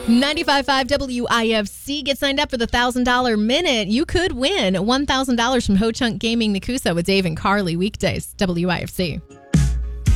95.5 WIFC. Get signed up for the $1,000 Minute. You could win $1,000 from Ho Chunk Gaming Nakusa with Dave and Carly weekdays. WIFC.